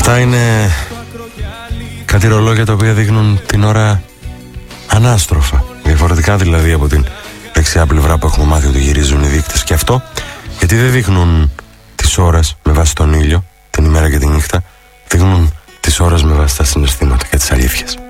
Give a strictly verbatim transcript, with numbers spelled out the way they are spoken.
Αυτά είναι κάτι ρολόγια τα οποία δείχνουν την ώρα ανάστροφα. Διαφορετικά δηλαδή από την δεξιά πλευρά που έχουμε μάθει ότι γυρίζουν οι δείκτες. Και αυτό γιατί δεν δείχνουν τις ώρες με βάση τον ήλιο, την ημέρα και τη νύχτα. Δείχνουν τις ώρες με βάση τα συναισθήματα και τις αλήθειες.